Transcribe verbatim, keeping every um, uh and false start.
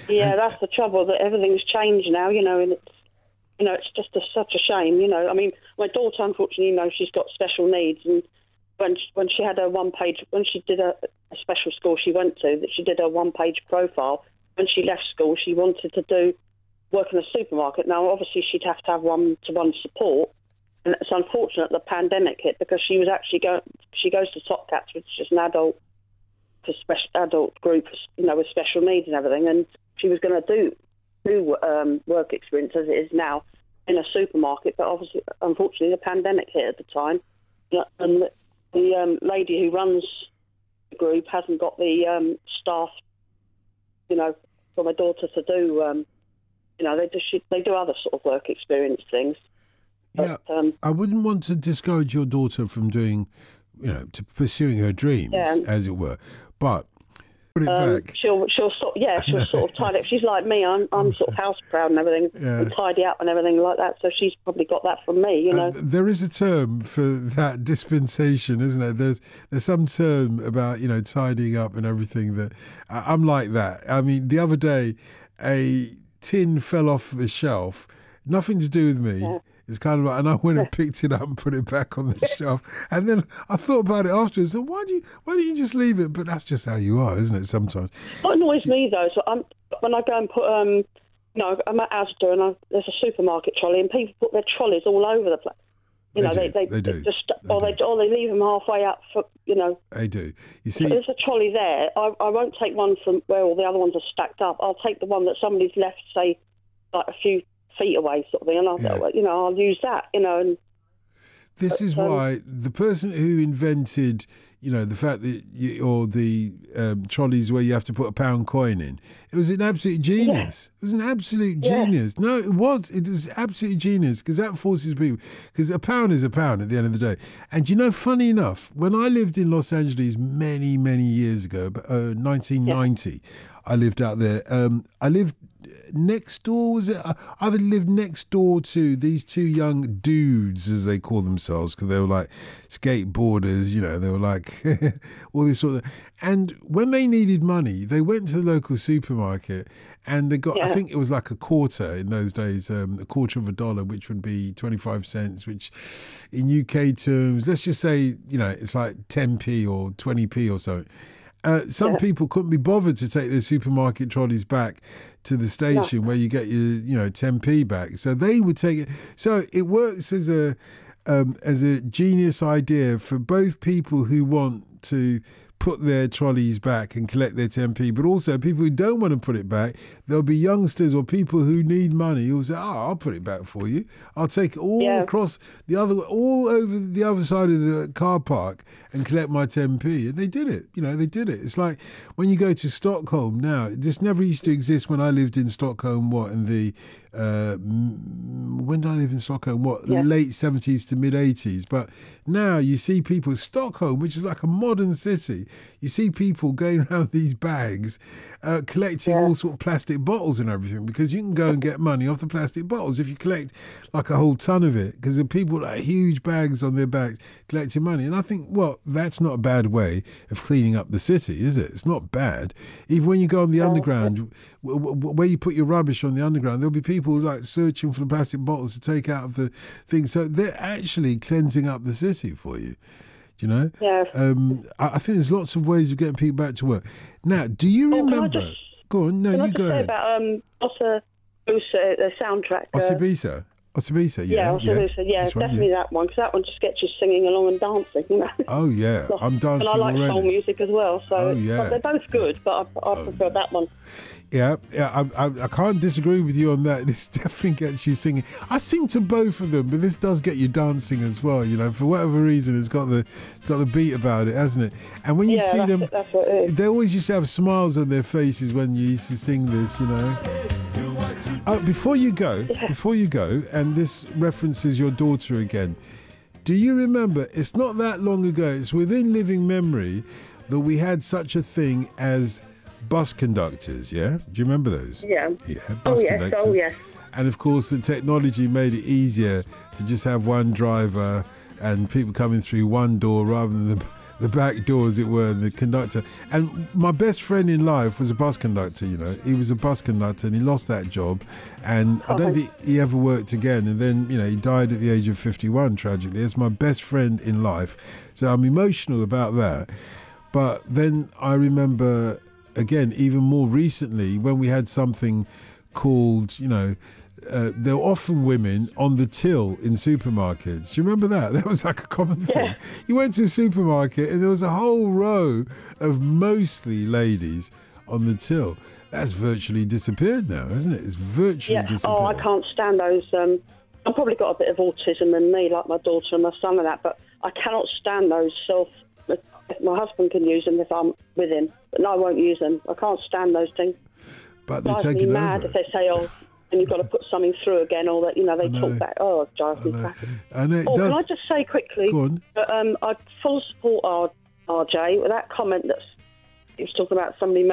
Yeah, and, that's the trouble, that everything's changed now, you know, and it's, you know, it's just a, such a shame, you know. I mean, my daughter, unfortunately, you know, she's got special needs, and when she, when she had her one-page, when she did a, a special school she went to, that she did her one-page profile, when she left school, she wanted to do work in a supermarket. Now, obviously, she'd have to have one-to-one support, and it's unfortunate the pandemic hit, because she was actually going, she goes to Top Cats, which is an adult, for special adult group, you know, with special needs and everything, and she was going to do do um, work experience as it is now in a supermarket, but obviously, unfortunately, the pandemic hit at the time, and the, the um, lady who runs the group hasn't got the um, staff, you know, for my daughter to do. Um, you know, they do she, they do other sort of work experience things. Yeah, but, um, I wouldn't want to discourage your daughter from doing, you know, to pursuing her dreams, yeah. as it were, but. Put it Um, back. she'll, she'll sort, yeah, she'll sort of tidy up. She's like me. I'm, I'm sort of house proud and everything, Yeah. and tidy up and everything like that. So she's probably got that from me, you know. Uh, there is a term for that dispensation, isn't there? There's, there's some term about, you know, tidying up and everything that I, I'm like that. I mean, the other day, a tin fell off the shelf, nothing to do with me. Yeah. It's kind of like, and I went and picked it up and put it back on the shelf. And then I thought about it afterwards. So why do you, why don't you just leave it? But that's just how you are, isn't it? Sometimes. What annoys me though, so I'm when I go and put, um, you know, I'm at Asda, and I, there's a supermarket trolley, and people put their trolleys all over the place. You They know, do, they they, they do, just they or do. they or they leave them halfway up for, you know. They do. You see, If there's a trolley there, I, I won't take one from where all the other ones are stacked up. I'll take the one that somebody's left, say, like a few feet away, sort of thing, and I'll, Yeah. you know, I'll use that, you know. And this is um, why the person who invented, you know, the fact that you, or the um, trolleys where you have to put a pound coin in, it was an absolute genius. It was an absolute Yeah. genius. No, it was. It was absolute genius, because that forces people. Because a pound is a pound at the end of the day. And you know, funny enough, when I lived in Los Angeles many, many years ago, uh, nineteen ninety, I lived out there. Um, I lived next door, was it? I either lived next door to these two young dudes, as they call themselves, because they were like skateboarders, you know, they were like all this sort of. And when they needed money, they went to the local supermarket and they got, I Yeah. think it was like a quarter in those days, um, a quarter of a dollar, which would be twenty-five cents, which in U K terms, let's just say, you know, it's like ten p or twenty p or so. Uh, some Yeah. people couldn't be bothered to take their supermarket trolleys back to the station where you get your, you know, ten p back. So they would take it. So it works as a um, as a genius idea for both people who want to put their trolleys back and collect their ten p, but also people who don't want to put it back. There'll be youngsters or people who need money who'll say, oh, I'll put it back for you. I'll take it all Yeah. across the other, all over the other side of the car park and collect my ten p. And they did it. You know, they did it. It's like when you go to Stockholm now, this never used to exist when I lived in Stockholm, what, in the, uh, m- when did I live in Stockholm? What, Yeah. late seventies to mid eighties. But now you see people, Stockholm, which is like a modern city, you see people going around these bags, uh, collecting Yeah. all sort of plastic bottles and everything, because you can go and get money off the plastic bottles if you collect like a whole ton of it, because the people like huge bags on their backs collecting money. And I think, well, that's not a bad way of cleaning up the city, is it? It's not bad. Even when you go on the underground, w- w- where you put your rubbish on the underground, there'll be people like searching for the plastic bottles to take out of the thing. So they're actually cleansing up the city for you. You know, Yeah. um, I, I think there's lots of ways of getting people back to work. Now, do you Oh, can I remember? just- Go on, no, Can I you just go say ahead. about um, Ossa Usa, the soundtrack? Uh, Osibisa, Osibisa, yeah, yeah, Ossa yeah, Usa, yeah, This one, definitely yeah. that one, because that one just gets you singing along and dancing, you know. Oh yeah, I'm dancing And I like already. soul music as well, so Oh, it's- yeah. they're both good, but I, I prefer that one. Yeah, yeah, I, I, I can't disagree with you on that. This definitely gets you singing. I sing to both of them, but this does get you dancing as well. You know, for whatever reason, it's got the it's got the beat about it, hasn't it? And when you Yeah, see that's them, it, that's what it is. they always used to have smiles on their faces when you used to sing this. You know. Uh, before you go, before you go, and this references your daughter again. Do you remember? It's not that long ago. It's within living memory that we had such a thing as bus conductors, yeah? Do you remember those? Yeah. Yeah, Oh, bus yes, conductors. oh, yes. And of course, the technology made it easier to just have one driver and people coming through one door rather than the back door, as it were, and the conductor. And my best friend in life was a bus conductor, you know. He was a bus conductor and he lost that job. And I don't think he ever worked again. And then, you know, he died at the age of fifty-one, tragically. It's my best friend in life. So I'm emotional about that. But then I remember, again, even more recently, when we had something called, you know, Uh, there were often women on the till in supermarkets. Do you remember that? That was like a common thing. Yeah. You went to a supermarket and there was a whole row of mostly ladies on the till. That's virtually disappeared now, hasn't it? It's virtually Yeah. disappeared. Oh, I can't stand those. Um, I've probably got a bit of autism in me, like my daughter and my son and that, but I cannot stand those self... My husband can use them if I'm with him, but no, I won't use them. I can't stand those things. But they're It drives me taking mad over. if they say, oh... and you've got to put something through again, or that, you know, they know. talk back. Oh, it drives I me know. back. I know it Oh, does. can I just say quickly, Go on. that, um, I full support R- RJ with that comment that's he was talking about somebody